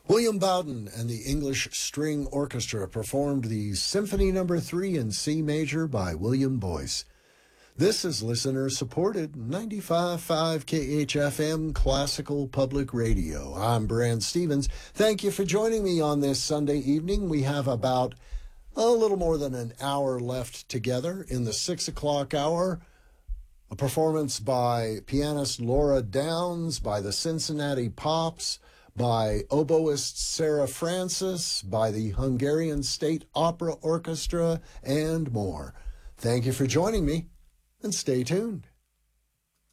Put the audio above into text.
William Bowden and the English String Orchestra performed the Symphony No. 3 in C major by William Boyce. This is listener-supported 95.5 KHFM Classical Public Radio. I'm Brand Stevens. Thank you for joining me on this Sunday evening. We have about a little more than an hour left together in the 6 o'clock hour. A performance by pianist Laura Downs, by the Cincinnati Pops, by oboist Sarah Francis, by the Hungarian State Opera Orchestra, and more. Thank you for joining me, and stay tuned.